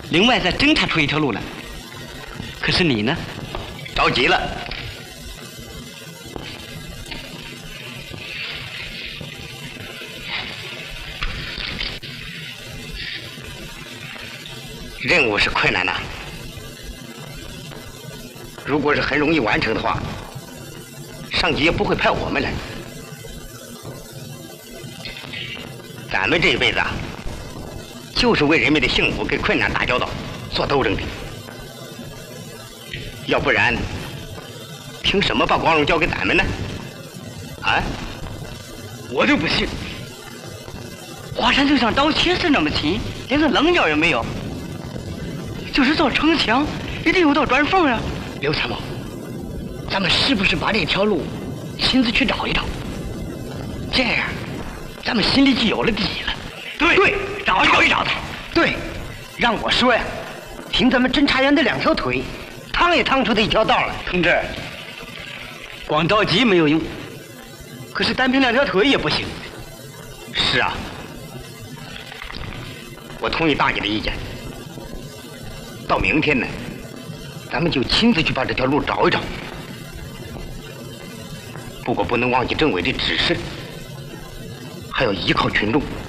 另外再侦查出一条路来。可是你呢？ 着急了。任务是困难的，如果是很容易完成的话，上级也不会派我们来。咱们这一辈子啊，就是为人们的幸福跟困难打交道做斗争的，要不然凭什么把光荣交给咱们呢？啊？ 我就不信，华山就像刀切似那么轻，连个棱角也没有。就是造城墙，也得有道砖缝啊。 刘参谋，咱们是不是把这条路亲自去找一找？这样，咱们心里就有了底了。 对，找一找他。 对，让我说呀，凭咱们侦查员的2条腿，趟也趟出他一条道来。 同志，光着急没有用，可是单凭2条腿也不行。 是啊，我同意大姐的意见。到明天呢，咱们就亲自去把这条路找一找。不过不能忘记政委的指示，还要依靠群众。